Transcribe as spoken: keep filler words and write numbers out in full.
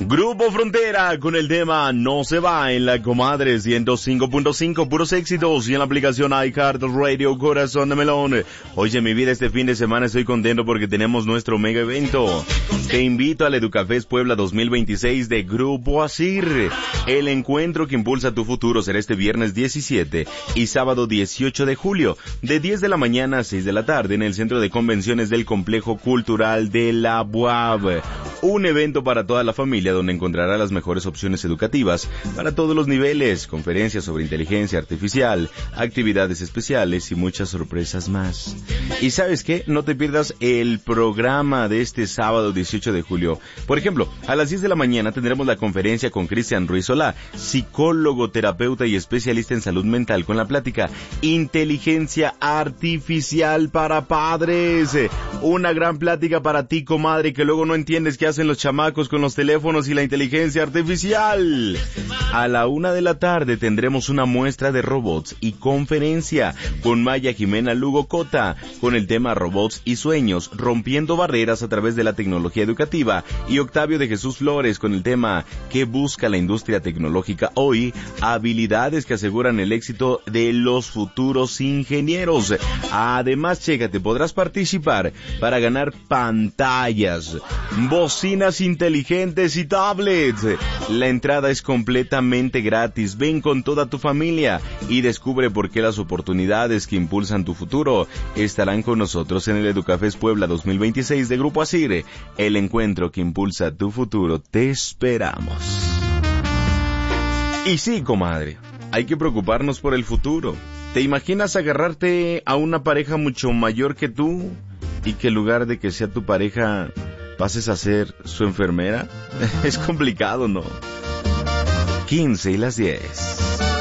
Grupo Frontera con el tema No se va en la Comadre ciento cinco punto cinco, puros éxitos, y en la aplicación iHeart Radio, Corazón de Melón. Oye, mi vida, este fin de semana estoy contento porque tenemos nuestro mega evento. Te invito al Educafest Puebla dos mil veintiséis de Grupo Asir. El encuentro que impulsa tu futuro será este viernes diecisiete y sábado dieciocho de julio, de diez de la mañana a seis de la tarde, en el Centro de Convenciones del Complejo Cultural de la B U A B. Un evento para toda la familia donde encontrará las mejores opciones educativas para todos los niveles, conferencias sobre inteligencia artificial, actividades especiales y muchas sorpresas más. ¿Y sabes qué? No te pierdas el programa de este sábado dieciocho de julio. Por ejemplo, a las diez de la mañana tendremos la conferencia con Cristian Ruiz Solá, psicólogo, terapeuta y especialista en salud mental, con la plática Inteligencia Artificial para Padres. Una gran plática para ti, comadre, que luego no entiendes qué hacen los chamacos con los teléfonos y la inteligencia artificial. A la una de la tarde tendremos una muestra de robots y conferencia con Maya Jimena Lugo Cota con el tema Robots y Sueños, rompiendo barreras a través de la tecnología educativa, y Octavio de Jesús Flores con el tema ¿Qué busca la industria tecnológica hoy? Habilidades que aseguran el éxito de los futuros ingenieros. Además, chécate, podrás participar para ganar pantallas, bocinas inteligentes y tablets. La entrada es completamente gratis. Ven con toda tu familia y descubre por qué las oportunidades que impulsan tu futuro estarán con nosotros en el Educafest Puebla dos mil veintiséis de Grupo Asir, el encuentro que impulsa tu futuro. Te esperamos. Y sí, comadre, hay que preocuparnos por el futuro. ¿Te imaginas agarrarte a una pareja mucho mayor que tú y que en lugar de que sea tu pareja pases a ser su enfermera? Es complicado, ¿no? quince y las diez.